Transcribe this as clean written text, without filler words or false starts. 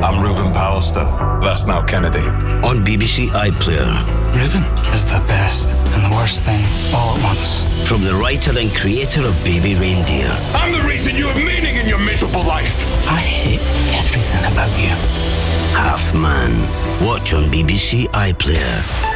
I'm Ruben Pallister. That's Nat Kennedy. On BBC iPlayer. Ruben is the best and the worst thing all at once. From the writer and creator of Baby Reindeer. I'm the reason you have meaning in your miserable life. I hate everything about you. Half Man. Watch on BBC iPlayer.